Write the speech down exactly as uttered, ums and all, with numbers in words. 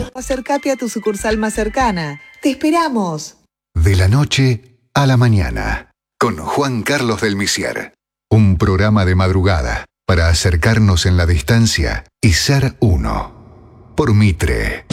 Acércate a tu sucursal más cercana. ¡Te esperamos! De la noche a la mañana, con Juan Carlos del Misier. Un programa de madrugada para acercarnos en la distancia y ser uno. Por Mitre.